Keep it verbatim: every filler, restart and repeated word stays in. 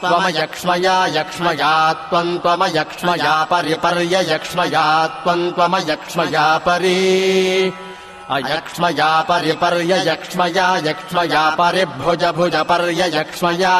त्वमयक्ष्मया यक्ष्मया त्वम् त्वमयक्ष्मया परिपर्ययक्ष्मया त्वम् त्वमयक्ष्मया परि अयक्ष्मया परिपर्ययक्ष्मया यक्ष्मया परिभुज भुज पर्ययक्ष्मया